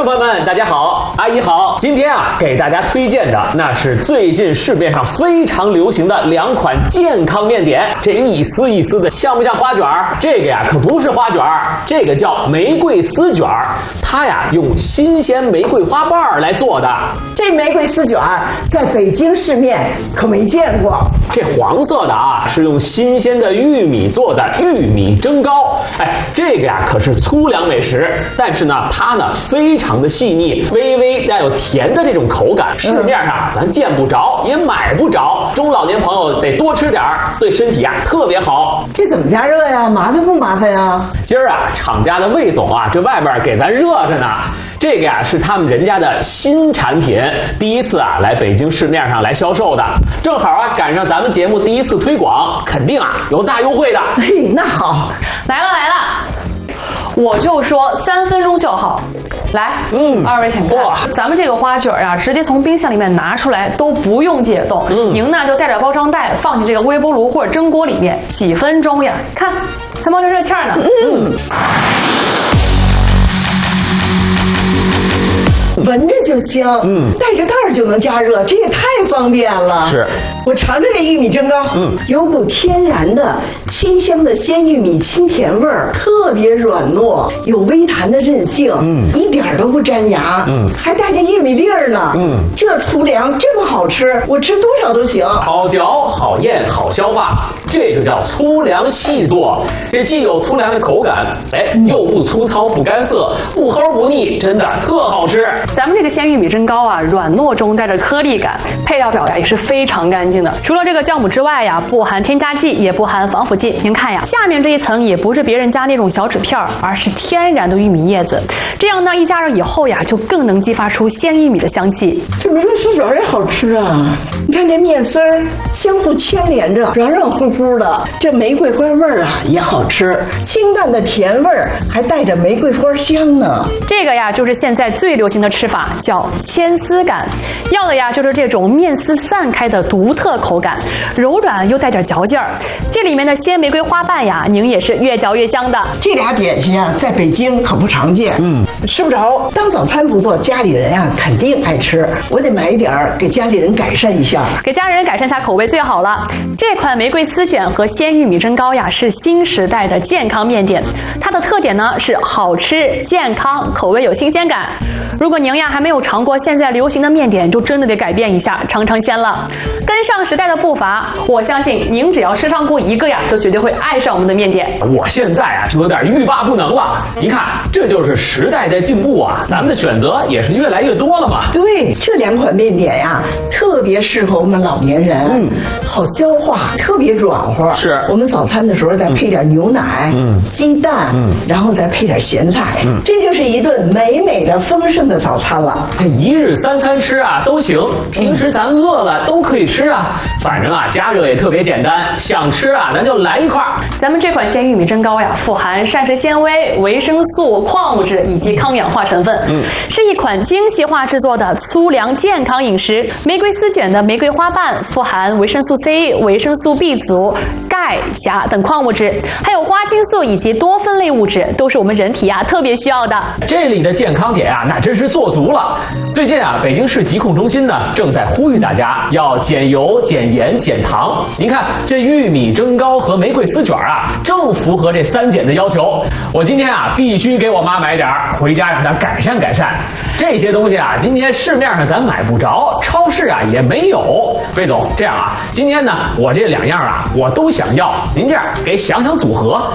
众朋友们，大家好，阿姨好。今天啊，给大家推荐的那是最近市面上非常流行的2款健康面点，这一丝一丝的，像不像花卷？这个呀，可不是花卷，这个叫玫瑰丝卷，它呀用新鲜玫瑰花瓣来做的。 这玫瑰丝卷在北京市面可没见过。 这黄色的啊，是用新鲜的玉米做的玉米蒸糕。哎，这个呀可是粗粮美食，但是呢，它呢非常的细腻，微微带有甜的这种口感，市面上咱见不着，也买不着。中老年朋友得多吃点，对身体啊特别好。 这怎么加热呀？麻烦不麻烦呀？ 今儿啊，厂家的魏总啊，这外边给咱热着呢。这个呀是他们人家的新产品，第一次啊来北京市面上来销售的，正好啊赶上咱们节目第一次推广，肯定啊有大优惠的。 嘿，那好， 来了，我就说3分钟就好。来，二位请看，咱们这个花卷呀，直接从冰箱里面拿出来都不用解冻，您呢就带着包装袋放进这个微波炉或者蒸锅里面，几分钟呀，看，还冒着热气呢。 闻着就香，带着袋儿就能加热，这也太方便了。 是， 我尝尝这玉米蒸糕，有股天然的清香的鲜玉米清甜味儿，特别软糯，有微弹的韧性，一点都不粘牙，还带着玉米粒儿呢，这粗粮这么好吃，我吃多少都行。 好嚼、好咽、好消化，这就叫粗粮细做。这既有粗粮的口感，哎，又不粗糙、不干涩，不齁不腻，真的特好吃。 咱们这个鲜玉米蒸糕啊，软糯中带着颗粒感，配料表呀也是非常干净的。除了这个酵母之外呀，不含添加剂，也不含防腐剂。您看呀，下面这一层也不是别人家那种小纸片，而是天然的玉米叶子。这样呢，一加热以后呀，就更能激发出鲜玉米的香气。 这玫瑰丝卷也好吃啊！你看这面丝儿相互牵连着，软软乎乎的。这玫瑰花味儿啊也好吃，清淡的甜味儿还带着玫瑰花香呢。 这个呀，就是现在最流行的吃法，叫牵丝感，要的呀就是这种面丝散开的独特口感，柔软又带点嚼劲儿。这里面的鲜玫瑰花瓣呀，您也是越嚼越香的。 这俩点心啊，在北京可不常见，吃不着。当早餐不做，家里人啊肯定爱吃，我得买一点儿给家里人改善一下， 给家人改善下口味最好了。这款玫瑰丝卷和鲜玉米蒸糕呀，是新时代的健康面点，它的特点呢是好吃、健康，口味有新鲜感。如果您呀还没有尝过现在流行的面点，就真的得改变一下，尝尝鲜了，跟上时代的步伐。我相信您只要吃上过一个呀，都绝对会爱上我们的面点。 我现在啊就有点欲罢不能了。你看，这就是时代在进步啊，咱们的选择也是越来越多了嘛。 对，这2款面点呀，特别适合我们老年人，好消化，特别软和。 是， 我们早餐的时候再配点牛奶，鸡蛋，然后再配点咸菜，这就是一顿美美的丰盛的早餐了。 这1日3餐吃啊都行，平时咱饿了都可以吃啊。反正啊加热也特别简单，想吃啊咱就来一块。 咱们这款鲜玉米蒸糕呀，富含膳食纤维、维生素、矿物质以及抗氧化成分，是一款精细化制作的粗粮健康饮食。玫瑰丝卷的玫瑰花瓣富含维生素 C、维生素 B 族、钙、钾等矿物质，还有花青素以及多酚类物质，都是我们人体呀特别需要的。 这里的健康点啊，那真是做足了。最近啊，北京市疾控中心呢正在呼吁大家要减油、减盐、减糖。您看这玉米蒸糕和玫瑰丝卷啊，正符合这3减的要求。我今天啊必须给我妈买点儿，回家让她改善改善。这些东西啊，今天市面上咱买不着，超市啊也没有。魏总，这样啊，今天呢我这2样啊我都想要，您这样给想想组合，